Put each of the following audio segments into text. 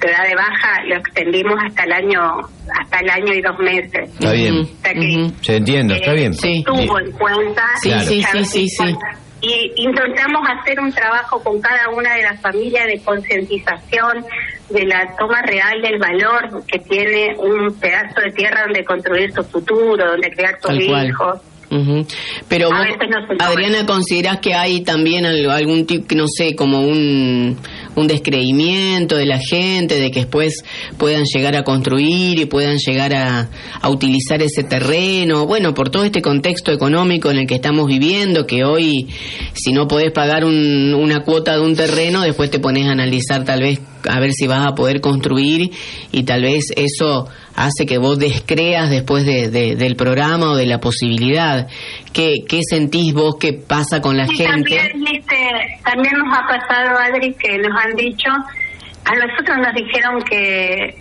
se da de baja, lo extendimos hasta el año y 2 meses. Está bien. O sea que, se entiende, está bien. Se tuvo en cuenta. Sí. Y intentamos hacer un trabajo con cada una de las familias de concientización de la toma real del valor que tiene un pedazo de tierra donde construir su futuro, donde criar sus hijos. Pero vos, Adriana, ¿considerás que hay también algún tipo, no sé, como un descreimiento de la gente, de que después puedan llegar a construir y puedan llegar a utilizar ese terreno? Bueno, por todo este contexto económico en el que estamos viviendo, que hoy, si no podés pagar una cuota de un terreno, después te pones a analizar tal vez a ver si vas a poder construir, y tal vez eso hace que vos descreas después del programa o de la posibilidad. ¿Qué sentís vos que pasa con la gente? También nos ha pasado, Adri, que nos han dicho, a nosotros nos dijeron que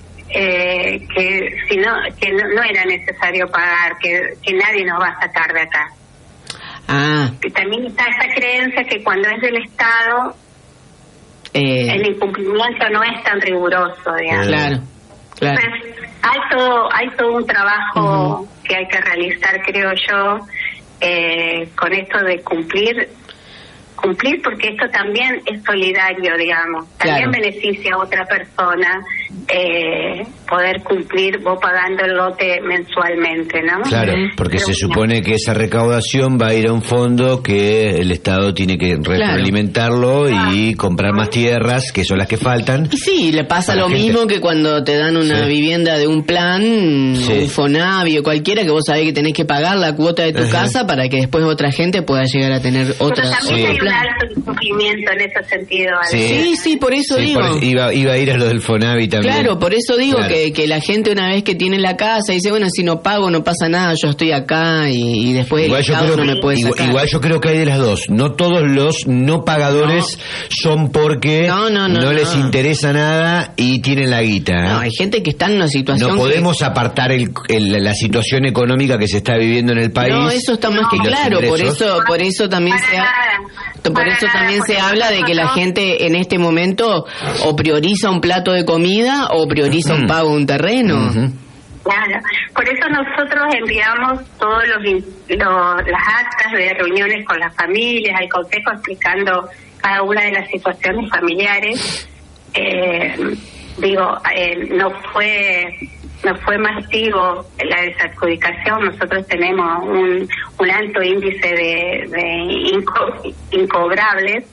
no era necesario pagar, que nadie nos va a sacar de acá. Que también está esa creencia que cuando es del Estado el incumplimiento no es tan riguroso, digamos. Claro. Entonces, hay todo un trabajo que hay que realizar, creo yo, con esto de cumplir, porque esto también es solidario, digamos. También beneficia a otra persona poder cumplir vos pagando el lote mensualmente, ¿no? Claro, porque se supone que esa recaudación va a ir a un fondo que el Estado tiene que retroalimentarlo y comprar más tierras, que son las que faltan. Y sí, le pasa lo mismo que cuando te dan una vivienda de un plan, un Fonavi o cualquiera, que vos sabés que tenés que pagar la cuota de tu casa para que después otra gente pueda llegar a tener otra. Pero también hay un alto incumplimiento en ese sentido. Sí, por eso digo. Iba a ir a lo del Fonavi también. Claro, por eso digo que la gente, una vez que tiene la casa, dice, bueno, si no pago no pasa nada, yo estoy acá, y después el Estado no me puede sacar. Igual yo creo que hay de las dos. No todos los no pagadores son porque no les interesa nada y tienen la guita. No, hay gente que está en una situación. No podemos apartar la situación económica que se está viviendo en el país. No, eso está más que claro. Por eso también se habla de que la gente en este momento o prioriza un plato de comida o prioriza un pago de un terreno. Claro, por eso nosotros enviamos todos las actas de reuniones con las familias, al consejo, explicando cada una de las situaciones familiares. No fue masivo la desadjudicación. Nosotros tenemos un alto índice de incobrables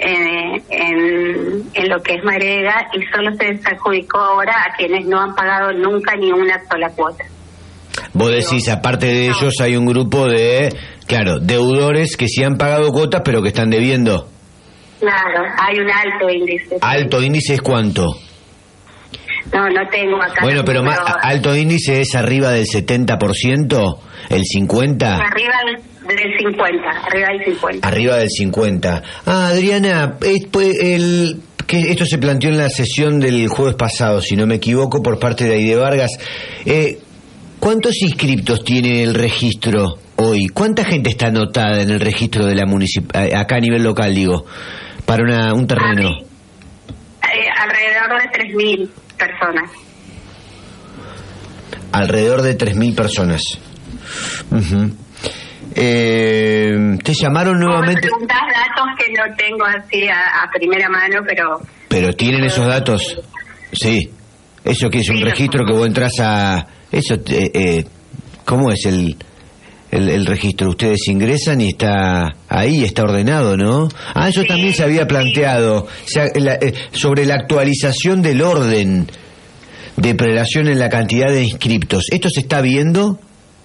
en lo que es Marega, y solo se desadjudicó ahora a quienes no han pagado nunca ni una sola cuota. Vos decís, aparte de ellos hay un grupo de, deudores que sí han pagado cuotas pero que están debiendo. Claro, hay un alto índice. ¿Alto índice es cuánto? No tengo acá. Bueno, pero más alto índice es arriba del 70%, el 50%. Arriba del 50. Arriba del 50. Adriana, que esto se planteó en la sesión del jueves pasado, si no me equivoco, por parte de Aide Vargas. ¿Cuántos inscriptos tiene el registro hoy? ¿Cuánta gente está anotada en el registro de la acá a nivel local, digo, para un terreno? Alrededor de 3.000 personas. Alrededor de 3.000 personas. ¿Te llamaron nuevamente? Me preguntás datos que no tengo así a primera mano, pero ¿tienen esos datos? Sí. ¿Eso que es un registro que vos entras a...? Eso, ¿cómo es el registro? Ustedes ingresan y está ahí, está ordenado, ¿no? Eso también se había planteado, sobre la actualización del orden de prelación en la cantidad de inscriptos. ¿Esto se está viendo?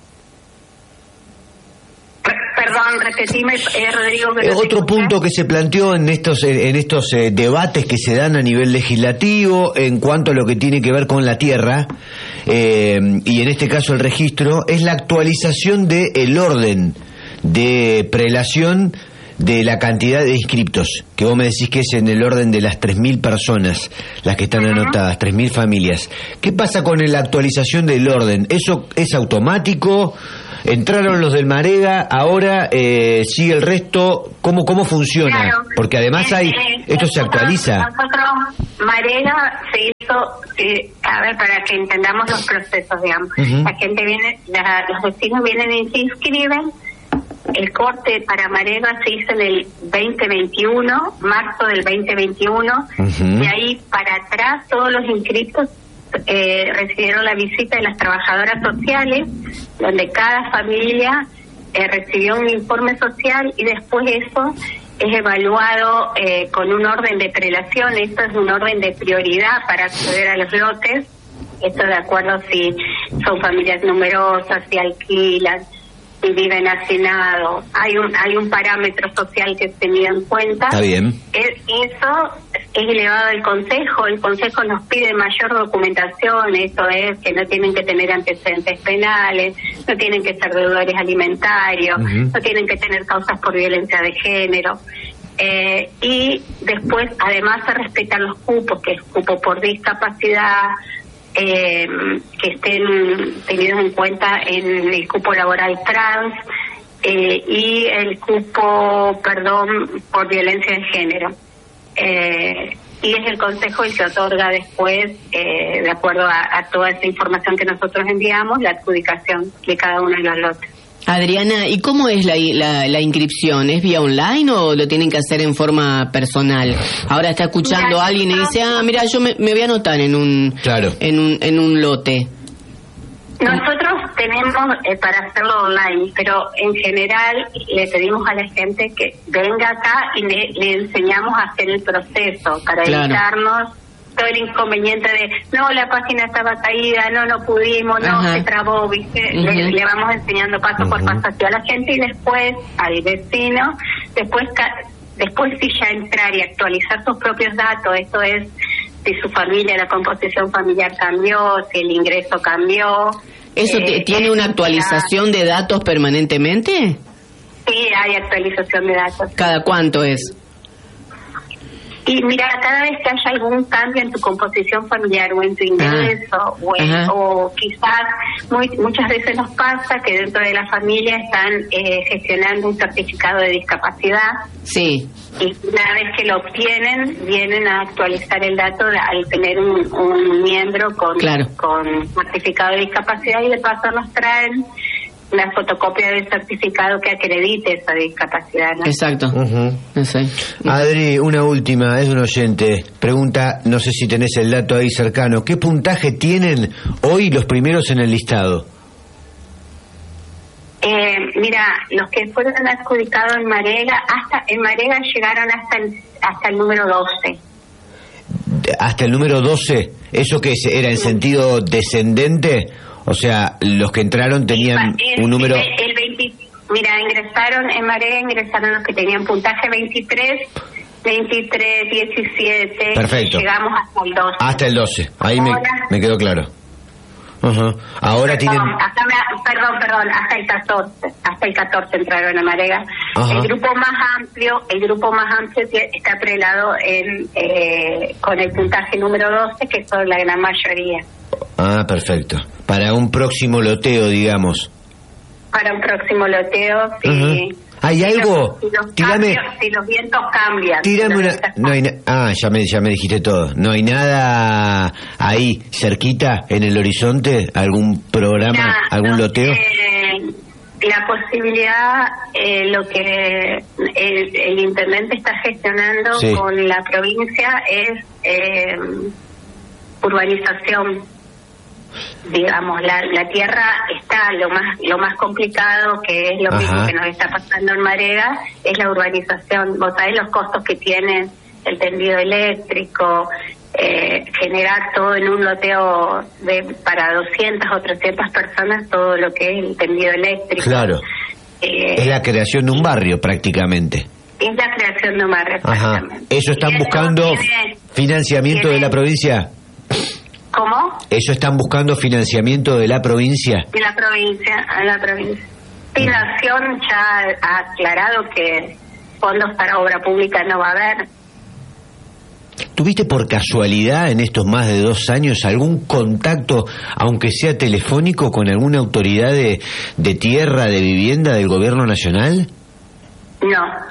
Perdón, repetime, Rodrigo. Otro punto que se planteó en estos debates que se dan a nivel legislativo en cuanto a lo que tiene que ver con la tierra, y en este caso el registro, es la actualización del orden de prelación de la cantidad de inscriptos, que vos me decís que es en el orden de las 3.000 personas las que están anotadas, 3.000 familias. ¿Qué pasa con la actualización del orden? ¿Eso es automático? Entraron los del Marega, ahora sigue el resto. ¿Cómo funciona? Claro. Porque además esto se actualiza. Nosotros, Marega, seguimos eso, a ver, para que entendamos los procesos, digamos. La gente viene, los vecinos vienen y se inscriben. El corte para Marega se hizo en el 2021, marzo del 2021. De ahí para atrás, todos los inscritos recibieron la visita de las trabajadoras sociales, donde cada familia recibió un informe social, y después eso es evaluado con un orden de prelación. Esto es un orden de prioridad para acceder a los lotes. Esto de acuerdo si son familias numerosas, si alquilan, si viven hacinados. Hay un parámetro social que se tenía en cuenta. Está bien. Eso es elevado al Consejo. El Consejo nos pide mayor documentación. Esto es que no tienen que tener antecedentes penales, no tienen que ser deudores alimentarios, no tienen que tener causas por violencia de género. Y después, además, se respetan los cupos, que es cupo por discapacidad, que estén tenidos en cuenta en el cupo laboral trans, y el cupo, por violencia de género. Y es el Consejo el que otorga después, de acuerdo a toda esa información que nosotros enviamos, la adjudicación de cada uno de los lotes. Adriana, ¿y cómo es la inscripción? ¿Es vía online o lo tienen que hacer en forma personal? Ahora está escuchando a alguien y dice, mira, yo me voy a anotar en un lote. Nosotros tenemos para hacerlo online, pero en general le pedimos a la gente que venga acá y le enseñamos a hacer el proceso para evitarnos todo el inconveniente de la página estaba caída, no pudimos, se trabó, ¿viste? Le vamos enseñando paso por paso hacia la gente, y después al vecino, después sí ya entrar y actualizar sus propios datos. Esto es si su familia, la composición familiar cambió, si el ingreso cambió. ¿Eso tiene una actualización de datos permanentemente? Sí, hay actualización de datos. ¿Cada cuánto es? Y mira, cada vez que haya algún cambio en tu composición familiar o en tu ingreso, o quizás muchas veces nos pasa que dentro de la familia están gestionando un certificado de discapacidad. Sí. Y una vez que lo obtienen, vienen a actualizar el dato al tener un miembro con certificado de discapacidad, y de paso nos traen la fotocopia del certificado que acredite esa discapacidad, ¿no? Exacto. Adri, una última, es un oyente. Pregunta, no sé si tenés el dato ahí cercano, ¿qué puntaje tienen hoy los primeros en el listado? Mira, los que fueron adjudicados en Marega llegaron hasta el número 12. ¿Hasta el número 12? ¿Eso que era en sentido descendente? O sea, los que entraron tenían un número... ingresaron en Marega, ingresaron los que tenían puntaje 23, 17... Perfecto. Llegamos hasta el 12. Hasta el 12, ahí me quedó claro. Ahora tienen... Perdón, hasta el 14 entraron a Marega. El grupo más amplio está prelado con el puntaje número 12, que son la gran mayoría. Perfecto. Para un próximo loteo, digamos. Para un próximo loteo, sí. ¿Hay algo? Si los vientos cambian. Tírame una... No hay ya me dijiste todo. ¿No hay nada ahí, cerquita, en el horizonte? ¿Algún programa, algún loteo? La posibilidad, lo que el intendente está gestionando con la provincia es urbanización. Digamos, la tierra está lo más complicado, que es lo mismo que nos está pasando en Marega, es la urbanización. Vos sabés los costos que tiene el tendido eléctrico, generar todo en un loteo para 200 o 300 personas, todo lo que es el tendido eléctrico. Claro. Es la creación de un barrio prácticamente. Es la creación de un barrio, exactamente. ¿Eso están buscando financiamiento de la provincia? ¿Cómo? ¿Eso están buscando financiamiento de la provincia? De la provincia. Nación ya ha aclarado que fondos para obra pública no va a haber. ¿Tuviste por casualidad en estos más de 2 años algún contacto, aunque sea telefónico, con alguna autoridad de tierra, de vivienda del gobierno nacional?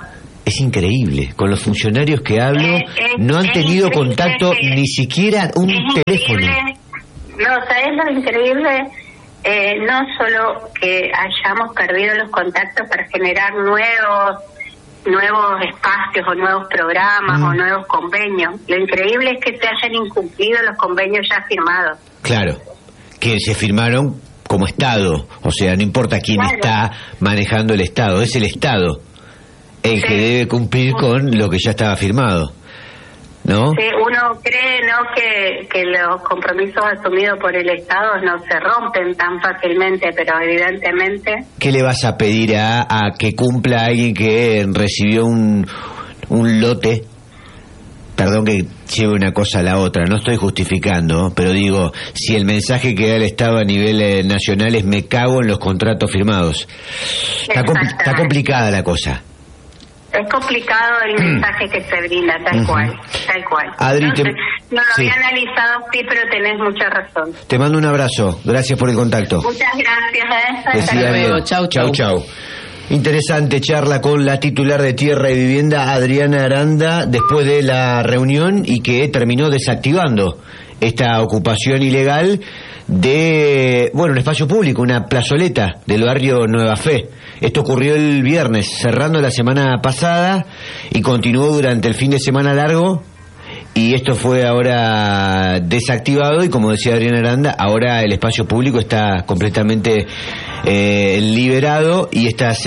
Es increíble. Con los funcionarios que hablo, no han tenido contacto, ni siquiera un teléfono. No, ¿sabes lo increíble? No solo que hayamos perdido los contactos para generar nuevos espacios o nuevos programas o nuevos convenios. Lo increíble es que se hayan incumplido los convenios ya firmados. Claro, que se firmaron como Estado. O sea, no importa quién está manejando el Estado, es el Estado el que debe cumplir con lo que ya estaba firmado, ¿no? Sí, uno cree, ¿no?, que los compromisos asumidos por el Estado no se rompen tan fácilmente, pero evidentemente... ¿Qué le vas a pedir a que cumpla alguien que recibió un lote? Perdón que lleve una cosa a la otra, no estoy justificando, pero digo, si el mensaje que da el Estado a nivel nacional es me cago en los contratos firmados. Está complicada la cosa. Es complicado el mensaje que se brinda, tal cual. Adri, no lo había analizado, sí, pero tenés mucha razón. Te mando un abrazo, gracias por el contacto. Muchas gracias. Hasta luego, chau. Interesante charla con la titular de Tierra y Vivienda, Adriana Aranda, después de la reunión y que terminó desactivando esta ocupación ilegal de, un espacio público, una plazoleta del barrio Nueva Fe. Esto ocurrió el viernes, cerrando la semana pasada y continuó durante el fin de semana largo. Y esto fue ahora desactivado y, como decía Adriana Aranda, ahora el espacio público está completamente liberado y estas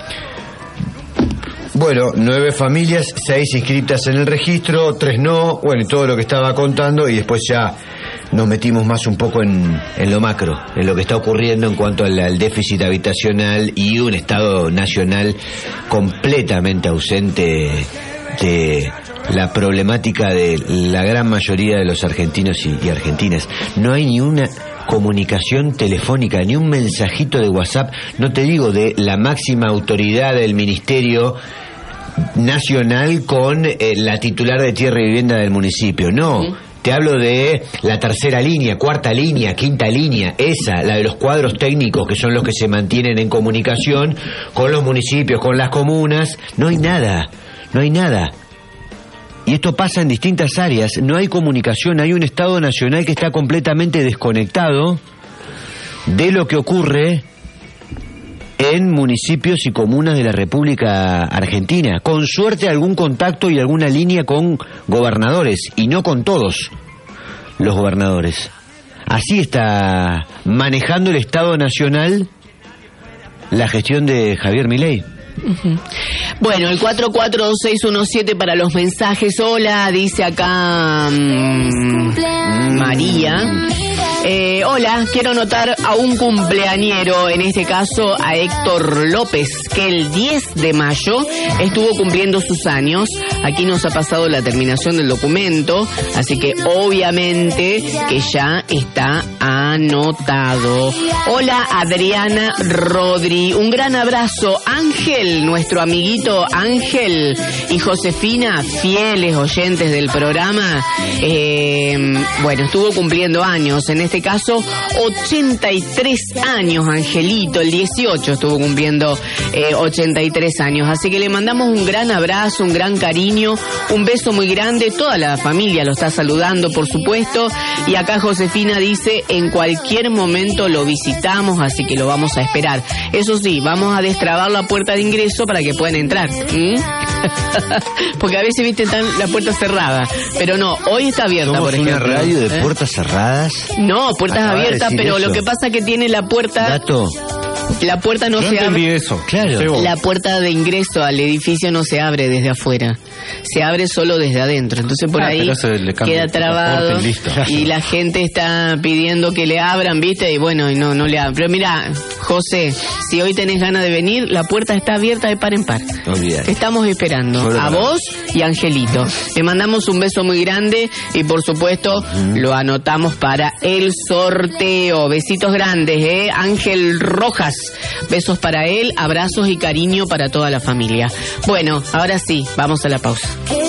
9 familias, 6 inscritas en el registro, 3 no, y todo lo que estaba contando, y después ya nos metimos más un poco en lo macro, en lo que está ocurriendo en cuanto al déficit habitacional y un Estado nacional completamente ausente de la problemática de la gran mayoría de los argentinos y argentinas. No hay ni una comunicación telefónica, ni un mensajito de WhatsApp, no te digo de la máxima autoridad del Ministerio Nacional con la titular de Tierra y Vivienda del municipio, no. Te hablo de la tercera línea, cuarta línea, quinta línea, esa, la de los cuadros técnicos que son los que se mantienen en comunicación con los municipios, con las comunas. No hay nada. Y esto pasa en distintas áreas, no hay comunicación, hay un Estado nacional que está completamente desconectado de lo que ocurre en municipios y comunas de la República Argentina. Con suerte algún contacto y alguna línea con gobernadores, y no con todos los gobernadores. Así está manejando el Estado nacional la gestión de Javier Milei. Bueno, el 44617 para los mensajes. Hola, dice acá María. Hola, quiero anotar a un cumpleañero, en este caso a Héctor López, que el 10 de mayo estuvo cumpliendo sus años. Aquí nos ha pasado la terminación del documento, así que obviamente que ya está anotado. Hola, Adriana Rodri, un gran abrazo. Ángel, nuestro amiguito Ángel y Josefina, fieles oyentes del programa, estuvo cumpliendo años, en este caso 83 años, Angelito, el 18 estuvo cumpliendo 83 años, así que le mandamos un gran abrazo, un gran cariño, un beso muy grande, toda la familia lo está saludando, por supuesto, y acá Josefina dice, en cualquier momento lo visitamos, así que lo vamos a esperar. Eso sí, vamos a destrabar la puerta de ingreso para que puedan entrar. Porque a veces, viste, están la puerta cerrada, pero no, hoy está abierta, por ejemplo. ¿Una radio de puertas cerradas? No, puertas abiertas, pero eso. Lo que pasa que tiene la puerta... Dato. La puerta no se abre. Eso, claro. La puerta de ingreso al edificio no se abre desde afuera, se abre solo desde adentro. Entonces por ahí queda trabado y la gente está pidiendo que le abran, ¿viste? Y bueno, y no le abran. Pero mira, José, si hoy tenés ganas de venir, la puerta está abierta de par en par. Te estamos esperando, a vos y a Angelito. Le mandamos un beso muy grande y por supuesto lo anotamos para el sorteo. Besitos grandes, Ángel Rojas. Besos para él, abrazos y cariño para toda la familia. Bueno, ahora sí, vamos a la pausa.